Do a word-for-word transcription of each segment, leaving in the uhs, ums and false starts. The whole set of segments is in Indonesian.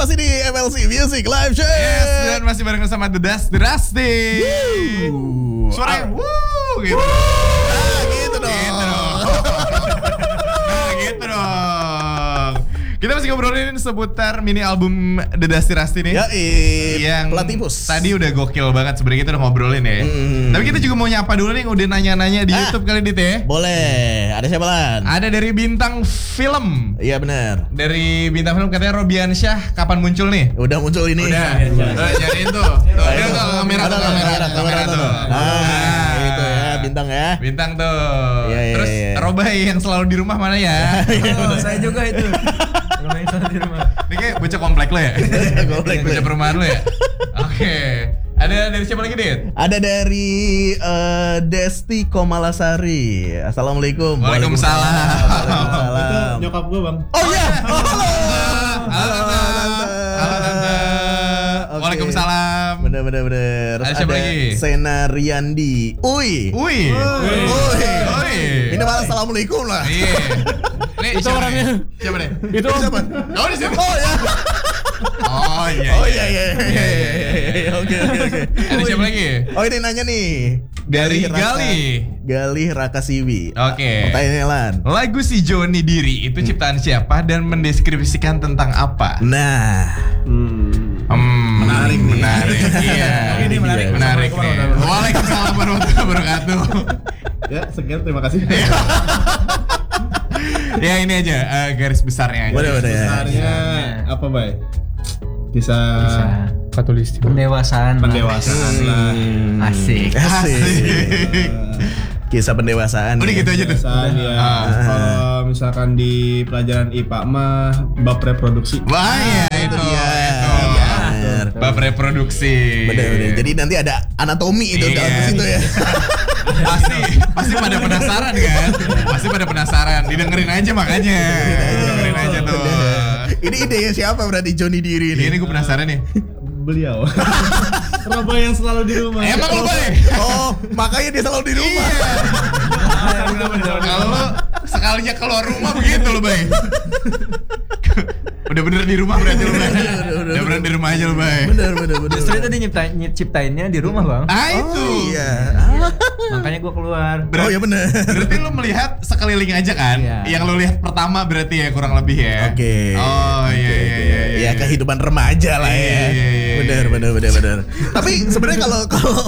masih di M L C Music Live Show. Yes, dan masih bareng sama The Dust The Rusty. Suara wuh gitu. Ah, gitu dong. Gitu dong. Nah, gitu dong. Kita masih ngobrolin seputar mini album The Dusty Rusty nih. Ya, yang Platypus. Tadi udah gokil banget sebenarnya, kita udah ngobrolin ya. Hmm. Tapi kita juga mau nyapa dulu nih yang udah nanya-nanya di Ah. YouTube kali Dit ya. Boleh. Ada siapa Lan? Ada dari Bintang Film. Iya benar. Dari Bintang Film katanya Robiansyah kapan muncul nih? Udah muncul ini. Udah. Tuh, nyariin tuh. Tuh, dia tuh kamera tuh, kamera, kamera tuh. Ah, itu ya, Bintang ya. Bintang tuh. Iya, iya, Terus iya. Robai yang selalu di rumah mana ya? Oh, saya juga itu. Rumah yang selalu di rumah. Ini kayak bocah komplek lo ya? Komplek lo ya? Bocah perumahan lo ya? Oke. Ada dari siapa lagi, Dit? Ada dari eh, Desti Komalasari. Assalamualaikum. Waalaikumsalam. Waalaikumsalam. Itu nyokap gue bang. Oh iya. Oh, halo. Halo, Tante. Halo, Tante. Oke. Waalaikumsalam. Bener bener bener. Ada siapa lagi? Sena Riyandi. Uy. Uy. Uy. Uy. Ini malah assalamualaikum lah. Iya. Ini Itu siapa orangnya. nih? Siapa deh? Itu Siapa? Oh, di sini. Oh ya. Oh iya. Oh iya iya iya iya, iya. Oke oke oke. Ada siapa lagi? Oh ini nanya nih. Dari Raka- Gali. Gali Rakasiwi. Oke. Pertanyaannya Lan. Lagu Si Joni Diri itu ciptaan siapa dan mendeskripsikan tentang apa? Nah. Hmm. Hmm, Menarik nih. Menarik. Iya. Ini menarik. Menarik nih. Waalaikumsalam warahmatullahi wabarakatuh. Ya sekian, terima kasih. Ya ini aja eh, garis besarnya aja. Boleh boleh ya. Sebenarnya apa bay? Kisah, Katulistiwa. Pendewasaan. pendewasaan lah. Asik. Asik. Kisah pendewasaan. Udah ya. gitu aja tuh. Pendewasaan ya. Ah. Kalau misalkan di pelajaran I P A mah bab reproduksi. Wah ya itu. Iya. Itu. Iya, bener. Bab reproduksi. Bener bener. Jadi nanti ada anatomi itu Iya. dalam situ ya. pasti pasti pada penasaran kan? Pasti pada penasaran. Didengerin aja makanya. Dengerin aja tuh. Ini idenya siapa berarti Joni Diri ini? Ini gue penasaran nih. Beliau. Robo yang selalu di rumah. Emang lu Bay? Oh, makanya dia selalu di rumah. Iya. Kalau lu sekalinya keluar rumah begitu lu Bay. Udah bener di rumah berarti lu Bay. Udah bener di rumah aja lu Bay. Bener bener bener. Justru itu dia nyiptain, nyiptainnya di rumah bang. Ah itu. Oh iya. Makanya gue keluar. Berarti, Oh iya bener. berarti lu melihat sekeliling aja kan? Iya. Yang lu lihat pertama berarti ya kurang lebih ya. Oke. Oh iya Oke, iya oke. iya. Ya kehidupan remaja lah Iya, ya. iya, iya, iya. Bener bener bener bener. Tapi sebenarnya kalau kalau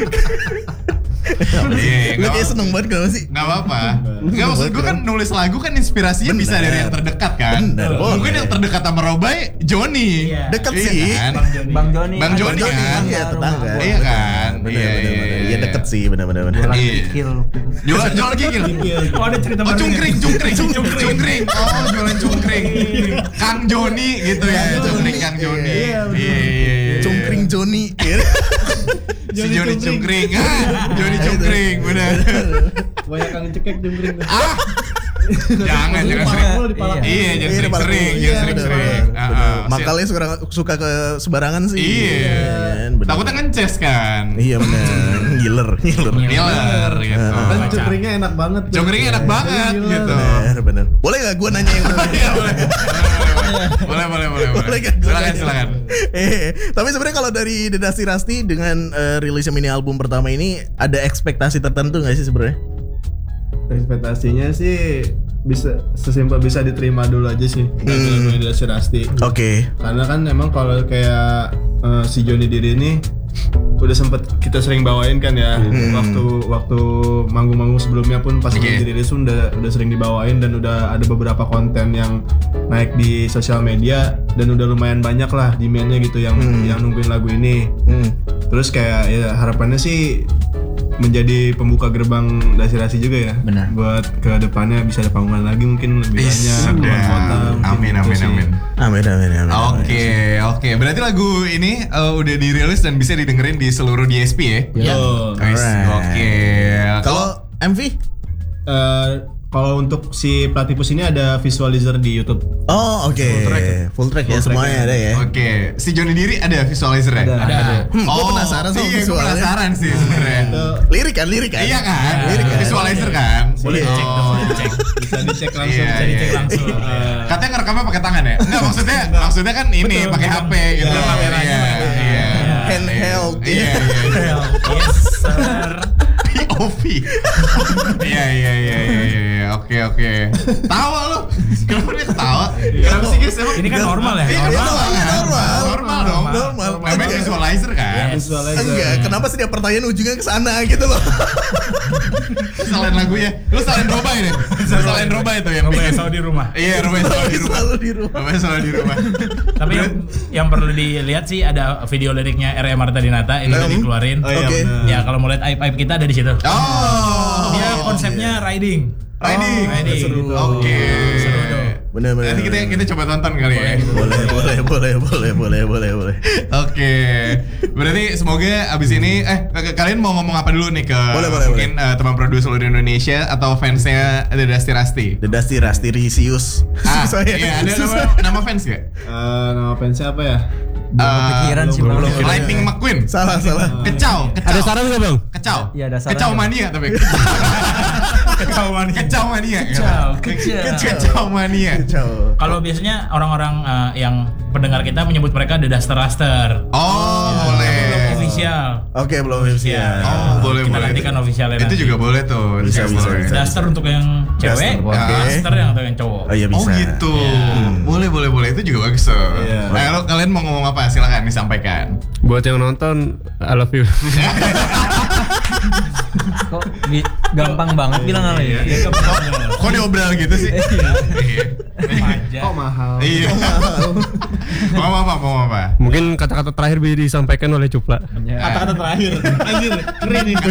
Iya, lu nggak kayak apa- seneng banget kenapa sih? Gak apa-apa. Gak maksud gue kan nulis lagu kan inspirasinya bisa Bener. dari yang terdekat kan. Bener, Mungkin boleh. yang terdekat sama Robai, Joni. Iya. Deket Iya sih. kan? Bang Joni. Bang Joni kan? Iya tetangga. Iya kan? Bener Iya, bener iya, bener. iya. Iya deket sih bener bener bener. Jualan Iya. kikil. Jual jual gigil. Oh ada cerita Oh cungkring, cungkring, cungkring. Oh jualan cungkring. Kang Joni gitu ya, cungkring Kang Joni. Iya iya iya. Cungkring Joni. Si Joni cungkring. Ah, Joni cungkring, benar. Banyak kang cekek jungkring. Ah. Jangan jangan Palak sering. mulu dipalak. Iya, jangan Iya, sering-sering, iya, jangan bener, sering-sering. bener, Ah, bener. ah. Makalnya suka suka ke sembarangan sih. Iya. kan, bener. Takutnya ngeces kan. Iya bener. Giler, giler. Ngiler gitu. Dan cungkringnya enak banget. tuh. Cungkringnya enak banget Gila. gitu. Bener bener. Boleh gak gue nanya yang bener? Iya, boleh. Boleh, boleh, boleh, boleh. Boleh kan? Silakan, silakan. Eh, tapi sebenarnya kalau dari The Dusty Rusty dengan eh, rilisnya mini album pertama ini ada ekspektasi tertentu nggak sih sebenarnya? Ekspektasinya sih bisa sesimpel bisa diterima dulu aja sih. Hmm. Dari Dusty Rusty. Oke. Karena kan emang kalau kayak eh, si Joni Diri ini udah sempet kita sering bawain kan ya. Waktu waktu manggung-manggung sebelumnya pun pas Oke. okay. dirilis pun udah udah sering dibawain dan udah ada beberapa konten yang naik di sosial media dan udah lumayan banyak lah demand-nya gitu yang yang nungguin lagu ini. Hmm. Terus kayak ya harapannya sih menjadi pembuka gerbang Dasi-Rasi juga ya. Benar. Buat ke depannya bisa ada panggungan lagi mungkin lebih Ih, banyak sedap. luar kota. mungkin Amin, gitu amin, sih. amin. Amin amin amin. Oke, oke. Berarti lagu ini eh, udah dirilis dan bisa didengerin di seluruh D S P ya? Yo. Guys, Alright. oke. Kalau M V? Eh, kalau untuk si Platypus ini ada visualizer di YouTube. Oh oke, full track ya semuanya ada ya. Oke, si Johnny Diri ada visualizer ya? Ada. Ada. Hmm, gua penasaran sama iya, gua visualnya. penasaran sih sebenarnya. Itu Lirik kan, lirik kan? Iya kan? Lirik kan? Visualizer kan? Boleh Oh. Cek tuh, boleh dicek. bisa dicek langsung. Iya, Bisa dicek iya. langsung. Katanya ngerekamnya pakai tangan ya? Enggak, maksudnya maksudnya kan ini Betul, pakai H P gitu. Iya, kameranya Iya, pakai- iya. Handheld. Iya, iya, iya. Yes, sir. P O V. Iya, iya, iya, iya, iya. Oke, oke. Tawa lu. Kenapa dia ketawa? Kenapa sih guys? Emang Ini kan normal ya? Iya, Normal, normal, kan? normal. Normal dong. Normal. Namanya Enggak. visualizer kan? Visualizer. Enggak, kenapa setiap pertanyaan ujungnya ke sana gitu loh. Salahin lagunya. Lu salahin Roba ini. Salahin Roba itu yang Coba bikin. yang selalu di rumah. Iya, Roba yang selalu di rumah. Selalu di rumah. Roba yang selalu di rumah. Tapi yang, yang perlu dilihat sih ada video liriknya R E Marta Dinata ini udah dikeluarin. Oh iya, Oke. bener. Ya kalau mau lihat aib-aib kita ada di situ. Oh. Dia konsepnya riding. Riding. Oh, riding. seru. Oke. Seru tuh. Bener-bener. Nanti kita kita coba tonton kali ya. boleh, boleh, boleh, boleh, boleh, boleh, boleh. Oke. Berarti semoga abis ini eh k- kalian mau ngomong apa dulu nih ke Boleh, boleh, mungkin eh, teman produser seluruh Indonesia atau fansnya The Dusty Rusty? The Dusty Rusty Risius. Ah, Susah ya. iya, ada Susah. nama, nama fans gak? Eh, nama fansnya apa ya? Belum Eh, kepikiran sih belum, Bang. belum. Lightning McQueen. Salah, salah. Kecau, kecau. Ada saran nggak bang? Kecau. Iya, ada saran Kecau nggak? mania tapi. Kecau mania. Kecau mania. Kecau, kecau. Kecau mania. Kacau. Kalau biasanya orang-orang eh, yang pendengar kita menyebut mereka The Duster Raster. Oh, Tapi boleh. belum official. Oke, belum official. Oh, boleh Kita boleh. nantikan officialnya Itu nanti. juga boleh tuh. Bisa, Juga bisa, boleh. bisa. Duster untuk yang cewek, Duster, oke. Raster yang untuk yang cowok. Oh iya bisa. Oh gitu. Boleh boleh boleh itu juga bagus tuh. Iya. Nah, kalau kalian mau ngomong apa silakan disampaikan. Buat yang nonton, I love you. Kok bi- gampang banget bilang apa ya? Iya, gampang. Kok diobral gitu sih? Iya. Remaja. Kok mahal? Iya. Mau apa mau apa? Mungkin kata-kata terakhir bisa disampaikan oleh Cupla. Kata-kata terakhir. Anjir, keren nih.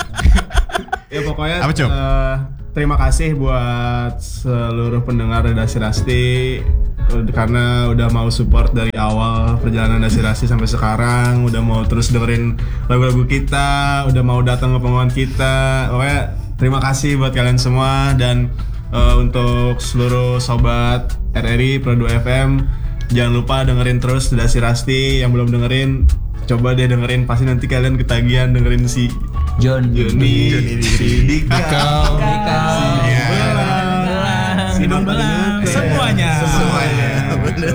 Ya pokoknya Apa, Cuk? eh, terima kasih buat seluruh pendengar Dusty Rusty eh, karena udah mau support dari awal perjalanan Dusty Rusty sampai sekarang, udah mau terus dengerin lagu-lagu kita, udah mau datang ke pengumuman kita. Pokoknya terima kasih buat kalian semua dan eh, untuk seluruh sobat R R I Pro dua F M jangan lupa dengerin terus Dusty Rusty. Yang belum dengerin coba deh dengerin, pasti nanti kalian ketagihan dengerin si John. Joni, Joni si Dika, Dikau. Iya. Belang. Hidung Belang. Belang. Semuanya. Semuanya. Bener.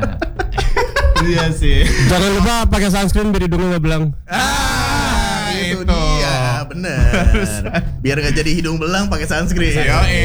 Iya sih. Jangan lupa pakai sunscreen biar hidungnya nggak belang. Ah, itu itu. dia, bener. Biar nggak jadi hidung belang pakai sunscreen. Yoi.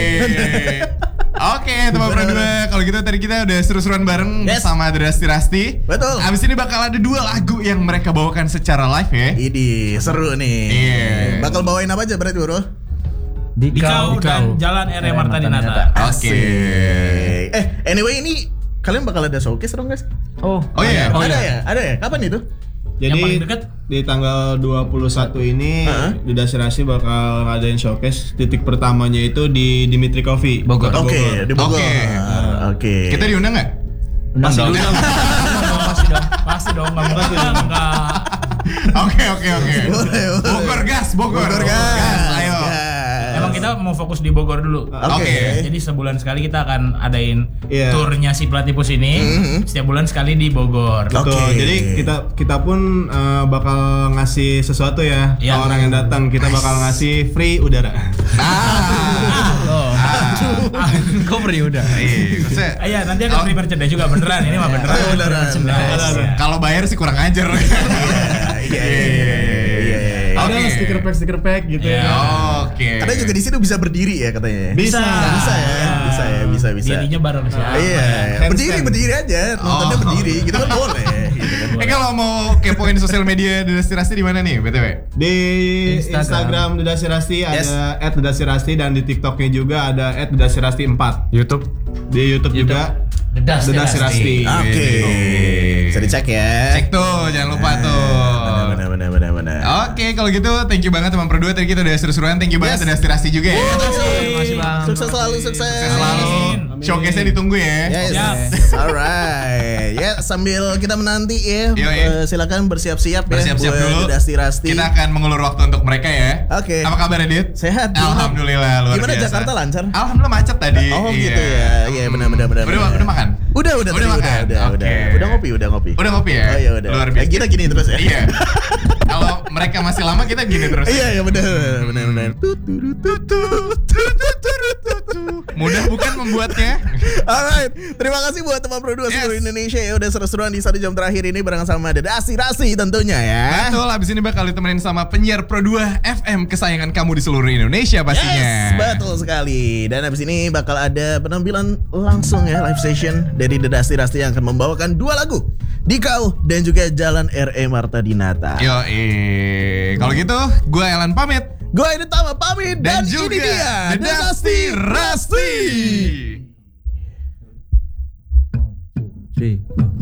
Oke, teman berdua. Kalau gitu tadi kita udah seru-seruan bareng Yes. sama The Dusty Rusty. Betul. Abis ini bakal ada dua lagu yang mereka bawakan secara live ya. Ini seru nih. Iya. Bakal bawain apa aja berarti bro? Dikau dan Jalan R E Marta Dinata. Oke. Asik. Eh, anyway ini kalian bakal ada showcase dong guys? Oh, Oh iya. Oh ada iya. ya? Ada ya? Kapan itu? Yang paling Jadi dekat? di tanggal dua puluh satu ini Heeh. di Dusty Rusty bakal ngadain showcase. Titik pertamanya itu di Dimitri Coffee, Bogor. Kota Oke, di Bogor. Oke. Oke. Kita diundang nggak? Pasti dong. dong. Pasti dong. Pasti dong. Enggak mungkin enggak. Oke oke oke. Boleh, boleh. Bogor gas, Bogor. Bogor gas. Ayo. Gas. Emang kita mau fokus di Bogor dulu. Oke. Oke. Jadi sebulan sekali kita akan adain Iya. turnya si Platypus ini. Mhm. Setiap bulan sekali di Bogor. Oke. Betul. Jadi kita kita pun eh, bakal ngasih sesuatu ya ke Iya. orang yang datang. Kita bakal ngasih free udara. Oh. Kok beri udah. Iya, maksudnya, Ah, iya, nanti akan free merchandise juga beneran. Ini mah beneran. Oh, beneran. Merchandise. Iya. kalau bayar sih kurang ajar. Iya, iya, iya, iya, iya. Oke. Ada stiker pack stiker pack gitu Iya. ya. Oke. Katanya juga di situ bisa berdiri ya katanya. Bisa. Bisa ya, bisa ya, bisa bisa. Dirinya bareng siapa? Iya, Handstand. berdiri berdiri aja, nontonnya Oh. berdiri, gitu kan boleh. Gitu kan. Eh kalau mau kepoin sosial media The Dusty Rusty di mana nih, B T W? Di Instagram. Instagram The Dusty Rusty Yes. ada et the dusty rusty dan di TikToknya juga ada et the dusty rusty empat. YouTube. Di YouTube, YouTube. juga The Dusty The Dusty Rusty. Rusty. Oke, Oke. bisa dicek ya. Cek tuh, jangan lupa tuh. Benar, benar, benar benar benar. Oke, kalau gitu thank you banget teman berdua. Tadi kita udah seru-seruan. Thank you banget Yes. udah aspirasi juga ya. Terima kasih bang. Sukses selalu, sukses. Sukses selalu. Showcase-nya ditunggu ya. Yes. Siap. Alright. Ya, sambil kita menanti ya, Yo, ya. eh, silakan bersiap-siap ya Bersiap-siap buat dulu. Dasti Rasti. Kita akan mengulur waktu untuk mereka ya. Oke. Apa kabar Dit? Sehat. Alhamdulillah luar Gimana biasa. Jakarta lancar? Alhamdulillah macet tadi. Oh, Iya. gitu ya. Iya, benar benar benar. Udah benar. udah makan? Udah, udah, Udah tadi, makan? udah, udah, Oke. udah, udah ngopi, udah ngopi. Udah ngopi ya? Oh iya udah. Luar biasa. Eh, kita gini terus ya. Iya. Kalau mereka masih lama kita gini terus. Iya, iya benar, benar, benar. Tut, tut, tut, tut, tut, tut, tut, tut, tut. Mudah bukan membuatnya? Alright, terima kasih buat teman berdua Yes. seluruh Indonesia ya udah seru-seruan di satu jam terakhir ini bareng sama Dasi Rasti tentunya ya. Betul, abis ini bakal ditemenin sama penyiar Pro dua F M kesayangan kamu di seluruh Indonesia pastinya. Yes, betul sekali. Dan abis ini bakal ada penampilan langsung ya, live session dari Dasi Rasti yang akan membawakan dua lagu, Dikau dan juga Jalan R E Marta Dinata. Yo, eh, kalau gitu, gue Elan pamit Gue ini Tama pamit dan, dan, ini juga dia The Dasti Rasti. Si.